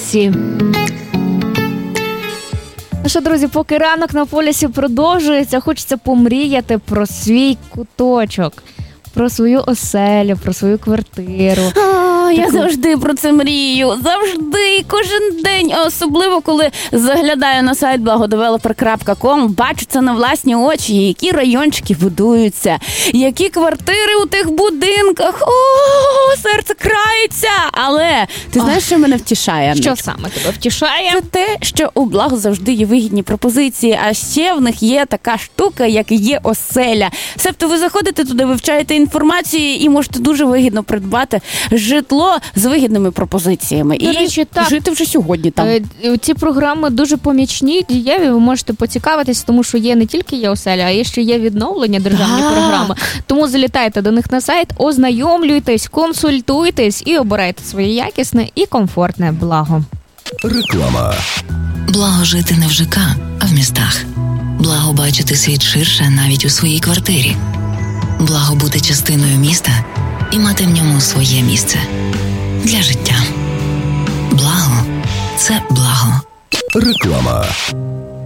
полісі. Ну що, друзі, поки ранок на полісі продовжується, хочеться помріяти про свій куточок, про свою оселю, про свою квартиру. Я завжди про це мрію. Завжди, кожен день. Особливо, коли заглядаю на сайт blagodeveloper.com, бачу це на власні очі, які райончики будуються, які квартири у тих будинках. О, серце крається. Але ти знаєш, що мене втішає? Що саме тебе втішає? Це те, що у Благо завжди є вигідні пропозиції, а ще в них є така штука, як є оселя. Себто ви заходите туди, вивчаєте інформацію і можете дуже вигідно придбати житло з вигідними пропозиціями. До речі, так. Жити вже сьогодні там. Ці програми дуже помічні, дієві, ви можете поцікавитись, тому що є не тільки є оселя, а є ще є відновлення державні програми. Тому залітайте до них на сайт, ознайомлюйтесь, консультуйтесь і обирайте своє якісне і комфортне благо. Реклама. Благо жити не в ЖК, а в містах. Благо бачити світ ширше навіть у своїй квартирі. Благо бути частиною міста і мати в ньому своє місце для життя. Благо – це благо. Реклама.